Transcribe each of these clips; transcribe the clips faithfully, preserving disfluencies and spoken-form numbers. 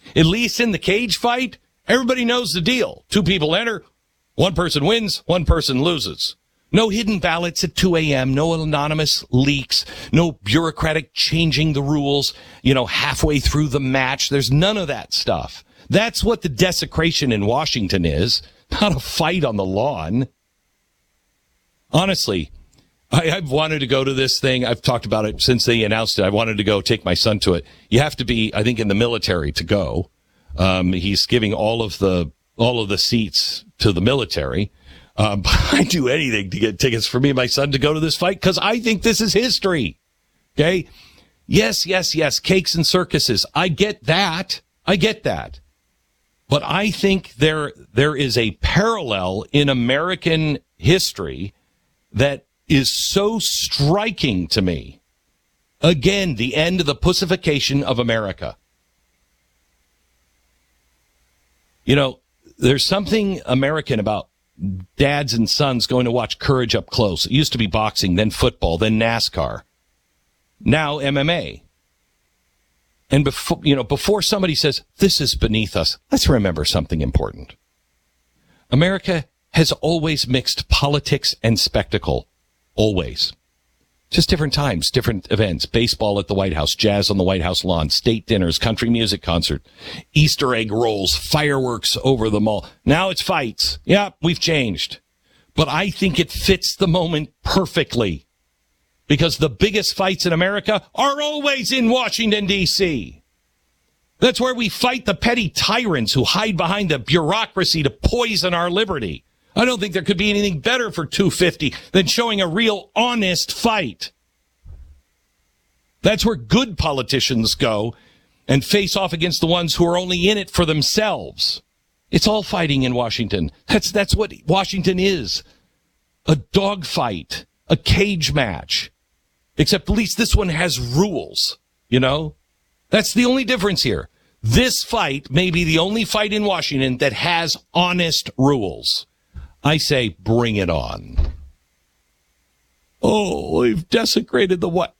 At least in the cage fight, everybody knows the deal. Two people enter, one person wins, one person loses. No hidden ballots at two a.m., no anonymous leaks, no bureaucratic changing the rules, you know, halfway through the match. There's none of that stuff. That's what the desecration in Washington is, not a fight on the lawn. Honestly, I, I've wanted to go to this thing. I've talked about it since they announced it. I wanted to go take my son to it. You have to be, I think, in the military to go. Um, he's giving all of the all of the seats to the military. Um, I'd do anything to get tickets for me and my son to go to this fight because I think this is history. Okay? Yes, yes, yes. Cakes and circuses. I get that. I get that. But I think there there is a parallel in American history that is so striking to me. Again, the end of the pussification of America. You know, there's something American about dads and sons going to watch Courage up close. It used to be boxing, then football, then NASCAR. Now M M A. And before, you know, before somebody says, this is beneath us, let's remember something important. America has always mixed politics and spectacle. Always. Just different times, different events. Baseball at the White House, jazz on the White House lawn, state dinners, country music concert, Easter egg rolls, fireworks over the mall. Now it's fights. Yeah, we've changed. But I think it fits the moment perfectly. Because the biggest fights in America are always in Washington, D C That's where we fight the petty tyrants who hide behind the bureaucracy to poison our liberty. I don't think there could be anything better for two fifty than showing a real honest fight. That's where good politicians go and face off against the ones who are only in it for themselves. It's all fighting in Washington. That's, that's what Washington is. A dogfight, a cage match. Except at least this one has rules, you know? That's the only difference here. This fight may be the only fight in Washington that has honest rules. I say, bring it on. Oh, we've desecrated the what?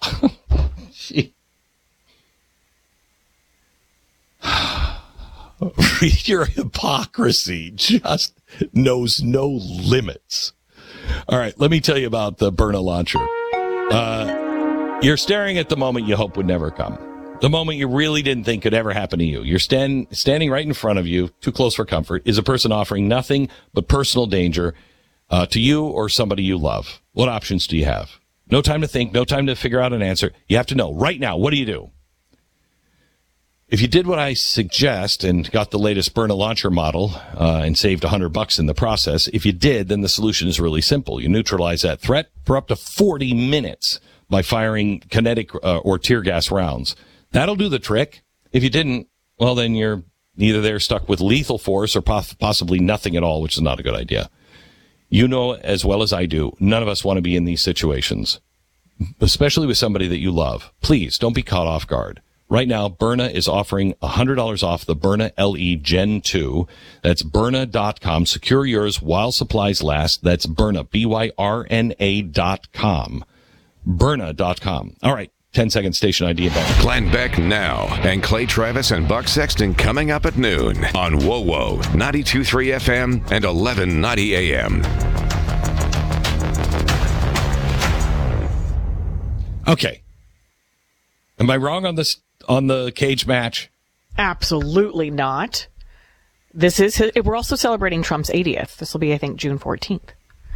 Your hypocrisy just knows no limits. All right, let me tell you about the Byrna launcher. Uh, you're staring at the moment you hope would never come. The moment you really didn't think could ever happen to you. You're stand, standing right in front of you, too close for comfort, is a person offering nothing but personal danger uh, to you or somebody you love. What options do you have? No time to think, no time to figure out an answer. You have to know right now, what do you do? If you did what I suggest and got the latest Byrna launcher model uh, and saved one hundred bucks in the process, if you did, then the solution is really simple. You neutralize that threat for up to forty minutes by firing kinetic uh, or tear gas rounds. That'll do the trick. If you didn't, well, then you're either there stuck with lethal force or poss- possibly nothing at all, which is not a good idea. You know as well as I do, none of us want to be in these situations, especially with somebody that you love. Please don't be caught off guard. Right now, Byrna is offering one hundred dollars off the Byrna L E Gen two. That's Byrna dot com. Secure yours while supplies last. That's Byrna, B Y R N A dot com. Byrna dot com. All right, ten second station I D. Glenn Beck now, and Clay Travis and Buck Sexton coming up at noon on W O W O ninety-two point three F M and eleven ninety A M. Okay. Am I wrong on this? On the cage match? Absolutely not. This is his, we're also celebrating Trump's eightieth. This will be, I think, June fourteenth.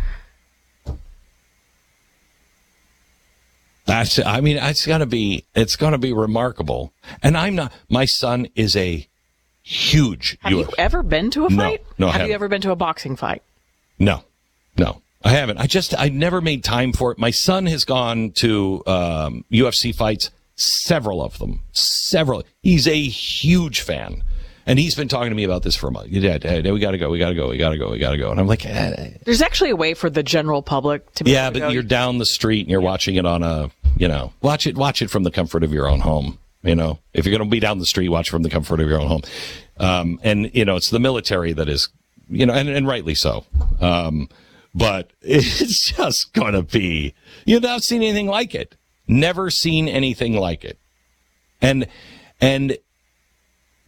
That's, I mean, it's gonna be, it's gonna be remarkable. And I'm not, my son is a huge Have U F C. you ever been to a fight? No, no, I Have haven't. you ever been to a boxing fight? No, no, I haven't. I just, I never made time for it. My son has gone to, um, U F C fights. Several of them. Several. He's a huge fan. And he's been talking to me about this for a month. Dad, Dad, we gotta go, we gotta go, we gotta go, we gotta go. And I'm like, eh. There's actually a way for the general public to be Yeah, able to but go. you're down the street and you're watching it on a, you know, watch it, watch it from the comfort of your own home. You know, if you're going to be down the street, watch from the comfort of your own home. Um, and, you know, it's the military that is, you know, and, and rightly so. Um, but it's just going to be, you've not seen anything like it. Never seen anything like it. And, and